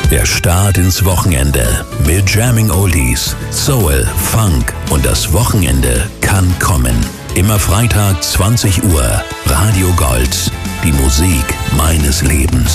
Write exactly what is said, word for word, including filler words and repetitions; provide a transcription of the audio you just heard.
Der Start ins Wochenende mit Jamming Oldies, Soul, Funk und das Wochenende kann kommen. Immer Freitag zwanzig Uhr, Radio Gold, die Musik meines Lebens.